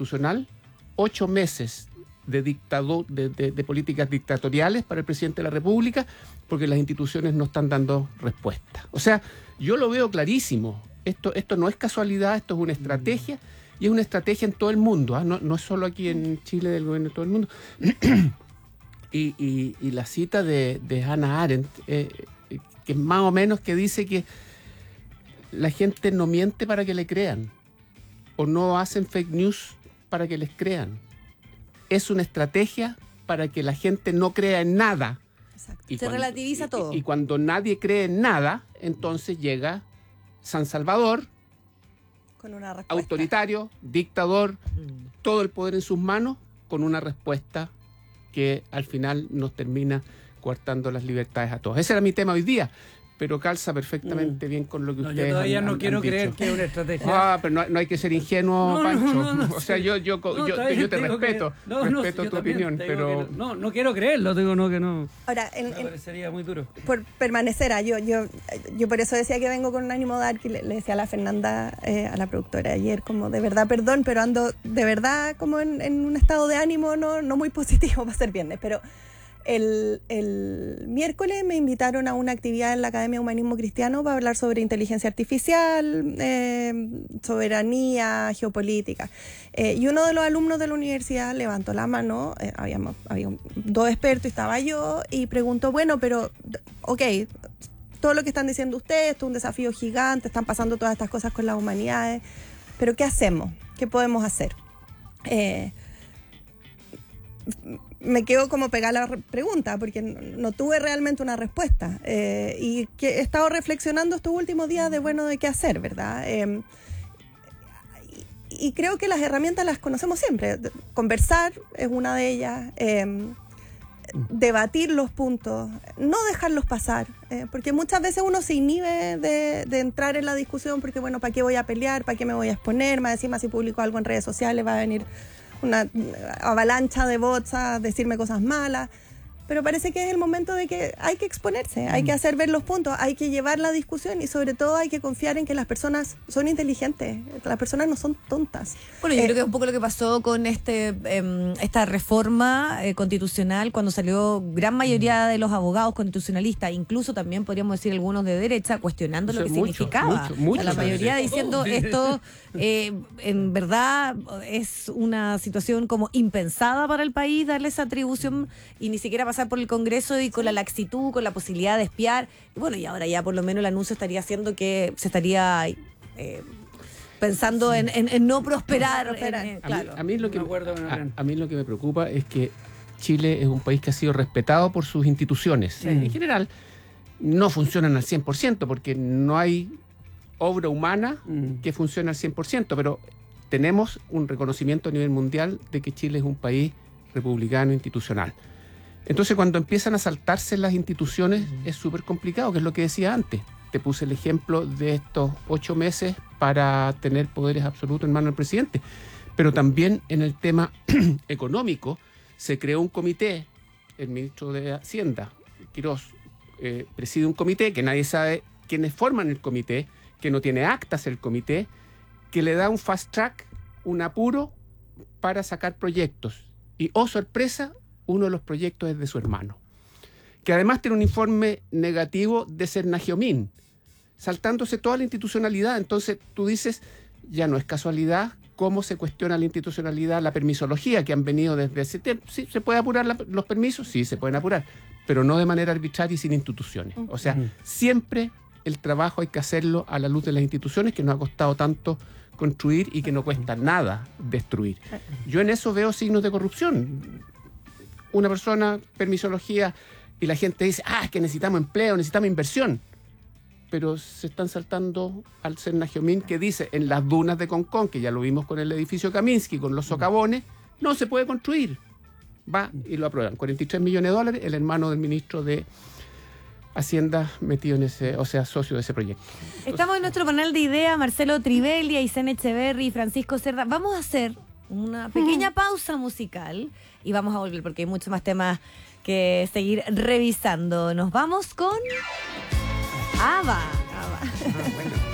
institucional, 8 meses de políticas dictatoriales para el presidente de la República, porque las instituciones no están dando respuesta. O sea, yo lo veo clarísimo. Esto no es casualidad, esto es una estrategia, y es una estrategia en todo el mundo, ¿eh? No es solo aquí en Chile del gobierno de todo el mundo. y la cita de Hannah Arendt, que más o menos que dice que la gente no miente para que le crean, o no hacen fake news para que les crean. Es una estrategia para que la gente no crea en nada. Exacto. Se relativiza todo. Y cuando nadie cree en nada, entonces llega San Salvador, con una respuesta. Autoritario, dictador, todo el poder en sus manos, con una respuesta que al final nos termina coartando las libertades a todos. Ese era mi tema hoy día, pero calza perfectamente bien con lo que ustedes yo todavía no quiero han creer dicho. que es una estrategia. Pero no hay que ser ingenuo, Pancho. O sea, yo te respeto, respeto tu opinión, pero... No quiero creerlo, digo, no, que no. Ahora, me parecería muy duro. Por permanecer, yo por eso decía que vengo con un ánimo dark, y le decía a la Fernanda, a la productora ayer, como de verdad, perdón, pero ando de verdad como en un estado de ánimo no muy positivo para ser viernes, pero... El miércoles me invitaron a una actividad en la Academia de Humanismo Cristiano para hablar sobre inteligencia artificial, soberanía, geopolítica. Y uno de los alumnos de la universidad levantó la mano, había 2 expertos, estaba yo, y preguntó, bueno, pero, ok, todo lo que están diciendo ustedes, esto es un desafío gigante, están pasando todas estas cosas con las humanidades, pero ¿qué hacemos? ¿Qué podemos hacer? Me quedo como pegada la pregunta porque no tuve realmente una respuesta, y que he estado reflexionando estos últimos días de qué hacer, ¿verdad? Y creo que las herramientas las conocemos siempre. Conversar es una de ellas, debatir los puntos, no dejarlos pasar, porque muchas veces uno se inhibe de entrar en la discusión porque, bueno, ¿para qué voy a pelear? ¿Para qué me voy a exponer? Más encima, si publico algo en redes sociales va a venir una avalancha de bots a decirme cosas malas, pero parece que es el momento de que hay que exponerse, hay que hacer ver los puntos, hay que llevar la discusión y sobre todo hay que confiar en que las personas son inteligentes, las personas no son tontas. Bueno, yo creo que es un poco lo que pasó con esta reforma constitucional cuando salió gran mayoría de los abogados constitucionalistas, incluso también podríamos decir algunos de derecha, cuestionando lo que significaba. Mucho, la mayoría diciendo esto en verdad es una situación como impensada para el país, darle esa atribución y ni siquiera pasar por el Congreso y con la laxitud, con la posibilidad de espiar. Y bueno, y ahora ya por lo menos el anuncio estaría haciendo que se estaría pensando en no prosperar. Claro. A mí lo que me preocupa es que Chile es un país que ha sido respetado por sus instituciones. En general, no funcionan al 100%, porque no hay obra humana que funcione al 100%, pero tenemos un reconocimiento a nivel mundial de que Chile es un país republicano institucional. Entonces, cuando empiezan a saltarse las instituciones, es súper complicado, que es lo que decía antes. Te puse el ejemplo de estos 8 meses para tener poderes absolutos en manos del presidente. Pero también en el tema económico se creó un comité, el ministro de Hacienda, Quirós, preside un comité que nadie sabe quiénes forman el comité, que no tiene actas el comité, que le da un fast track, un apuro para sacar proyectos. Y, oh sorpresa, uno de los proyectos es de su hermano, que además tiene un informe negativo de Cernagiomín, saltándose toda la institucionalidad. Entonces tú dices, ya no es casualidad cómo se cuestiona la institucionalidad, la permisología que han venido desde ese tiempo. ¿Sí se puede apurar los permisos? Sí, se pueden apurar, pero no de manera arbitraria y sin instituciones. O sea, siempre el trabajo hay que hacerlo a la luz de las instituciones, que nos ha costado tanto construir y que no cuesta nada destruir. Yo en eso veo signos de corrupción. Una persona, permisología, y la gente dice, es que necesitamos empleo, necesitamos inversión. Pero se están saltando al Cernagiomín, que dice, en las dunas de Concón, que ya lo vimos con el edificio Kaminsky, con los socavones, no se puede construir. Va y lo aprueban. 43 millones de dólares, el hermano del ministro de Hacienda metido en ese, o sea, socio de ese proyecto. Estamos en nuestro panel de ideas, Marcelo Trivelli, Aysén Echeverry y Francisco Cerda. Vamos a hacer una pequeña pausa musical y vamos a volver porque hay muchos más temas que seguir revisando. Nos vamos con ABBA. Bueno.